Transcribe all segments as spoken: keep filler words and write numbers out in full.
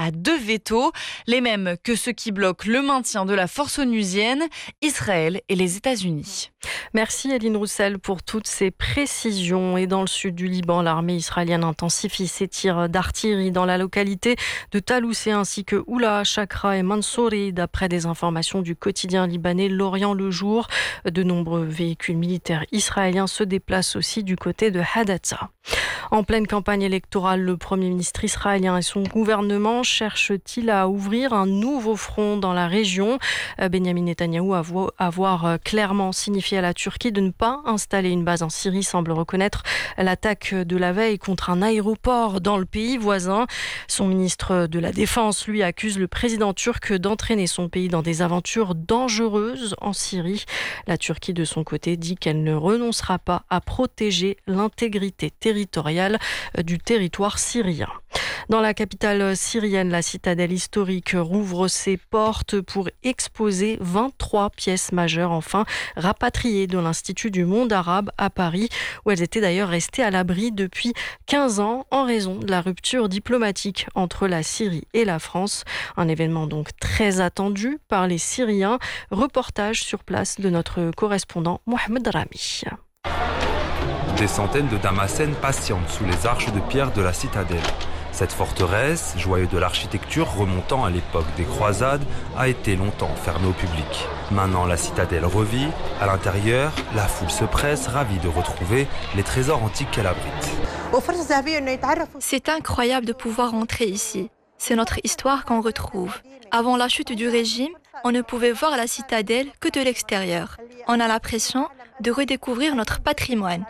à deux vétos, les mêmes que ceux qui bloquent le maintien de la force onusienne, Israël et les États-Unis. Merci Eline Roussel pour toutes ces précisions. Et dans le sud du Liban, l'armée israélienne intensifie ses tirs d'artillerie dans la localité de Talousé ainsi que Oula, Chakra et Mansouri. D'après des informations du quotidien libanais L'Orient le Jour, de nombreux véhicules militaires israéliens se déplacent aussi du côté de Hadatsa. En pleine campagne électorale, le Premier ministre israélien et son gouvernement cherchent-ils à ouvrir un nouveau front dans la région ? Benjamin Netanyahou avoue avoir clairement signifié à la Turquie de ne pas installer une base en Syrie, semble reconnaître l'attaque de la veille contre un aéroport dans le pays voisin. Son ministre de la Défense, lui, accuse le président turc d'entraîner son pays dans des aventures dangereuses en Syrie. La Turquie, de son côté, dit qu'elle ne renoncera pas à protéger l'intégrité territoriale du territoire syrien. Dans la capitale syrienne, la citadelle historique rouvre ses portes pour exposer vingt-trois pièces majeures, enfin rapatriées de l'Institut du monde arabe à Paris, où elles étaient d'ailleurs restées à l'abri depuis quinze ans en raison de la rupture diplomatique entre la Syrie et la France. Un événement donc très attendu par les Syriens. Reportage sur place de notre correspondant Mohamed Rami. Des centaines de Damascènes patientent sous les arches de pierre de la citadelle. Cette forteresse, joyau de l'architecture remontant à l'époque des croisades, a été longtemps fermée au public. Maintenant, la citadelle revit. À l'intérieur, la foule se presse, ravie de retrouver les trésors antiques qu'elle abrite. C'est incroyable de pouvoir entrer ici. C'est notre histoire qu'on retrouve. Avant la chute du régime, on ne pouvait voir la citadelle que de l'extérieur. On a l'impression de redécouvrir notre patrimoine.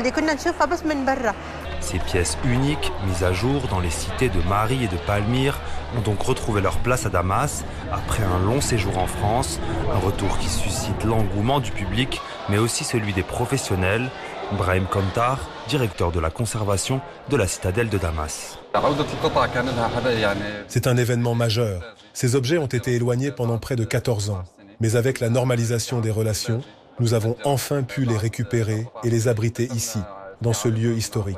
Ces pièces uniques, mises à jour dans les cités de Mari et de Palmyre, ont donc retrouvé leur place à Damas après un long séjour en France, un retour qui suscite l'engouement du public, mais aussi celui des professionnels. Brahim Kontar, directeur de la conservation de la citadelle de Damas. C'est un événement majeur. Ces objets ont été éloignés pendant près de quatorze ans. Mais avec la normalisation des relations, nous avons enfin pu les récupérer et les abriter ici, dans ce lieu historique.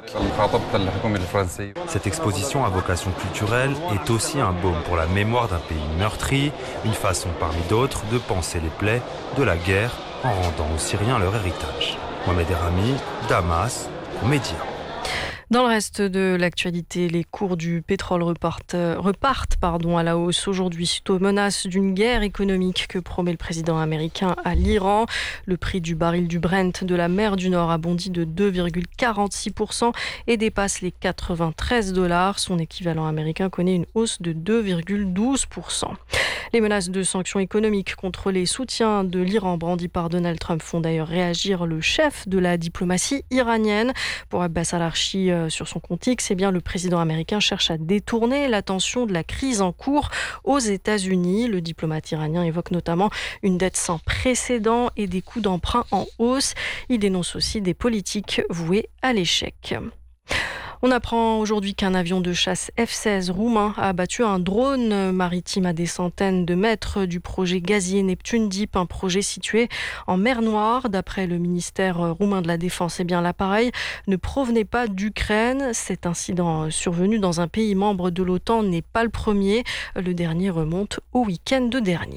Cette exposition à vocation culturelle est aussi un baume pour la mémoire d'un pays meurtri, une façon parmi d'autres de panser les plaies de la guerre en rendant aux Syriens leur héritage. Mohamed Rami, Damas, pour Média. Dans le reste de l'actualité, les cours du pétrole repartent, repartent pardon, à la hausse aujourd'hui suite aux menaces d'une guerre économique que promet le président américain à l'Iran. Le prix du baril du Brent de la mer du Nord a bondi de deux virgule quarante-six pour cent et dépasse les quatre-vingt-treize dollars. Son équivalent américain connaît une hausse de deux virgule douze pour cent. Les menaces de sanctions économiques contre les soutiens de l'Iran brandis par Donald Trump font d'ailleurs réagir le chef de la diplomatie iranienne. Pour Abbas Araghchi, sur son compte X, eh bien, le président américain cherche à détourner l'attention de la crise en cours aux États-Unis. Le diplomate iranien évoque notamment une dette sans précédent et des coûts d'emprunt en hausse. Il dénonce aussi des politiques vouées à l'échec. On apprend aujourd'hui qu'un avion de chasse F seize roumain a abattu un drone maritime à des centaines de mètres du projet gazier Neptune Deep, un projet situé en mer Noire. D'après le ministère roumain de la Défense, eh bien, l'appareil ne provenait pas d'Ukraine. Cet incident survenu dans un pays membre de l'OTAN n'est pas le premier. Le dernier remonte au week-end dernier.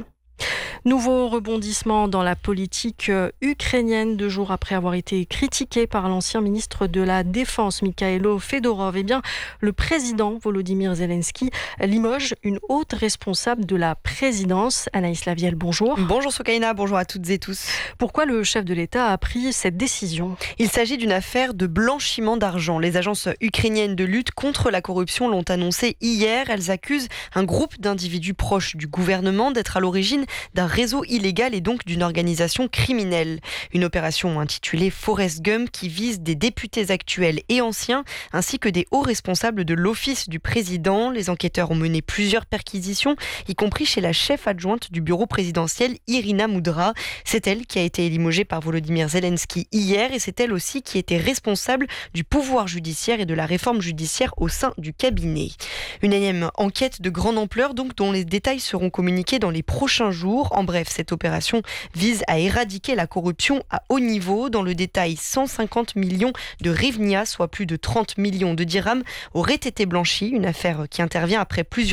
Nouveau rebondissement dans la politique ukrainienne deux jours après avoir été critiqué par l'ancien ministre de la Défense Mikhailo Fedorov. Eh bien, le président Volodymyr Zelensky limoge une haute responsable de la présidence. Anaïs Lavielle, bonjour. Bonjour Soukaina, bonjour à toutes et tous. Pourquoi le chef de l'État a pris cette décision ? Il s'agit d'une affaire de blanchiment d'argent. Les agences ukrainiennes de lutte contre la corruption l'ont annoncé hier. Elles accusent un groupe d'individus proches du gouvernement d'être à l'origine d'un réseau illégal et donc d'une organisation criminelle. Une opération intitulée Forrest Gump qui vise des députés actuels et anciens ainsi que des hauts responsables de l'office du président. Les enquêteurs ont mené plusieurs perquisitions, y compris chez la chef adjointe du bureau présidentiel, Irina Moudra. C'est elle qui a été limogée par Volodymyr Zelensky hier et c'est elle aussi qui était responsable du pouvoir judiciaire et de la réforme judiciaire au sein du cabinet. Une énième enquête de grande ampleur donc dont les détails seront communiqués dans les prochains jours. En bref, cette opération vise à éradiquer la corruption à haut niveau. Dans le détail, cent cinquante millions de hryvnia, soit plus de trente millions de dirhams, auraient été blanchis. Une affaire qui intervient après plusieurs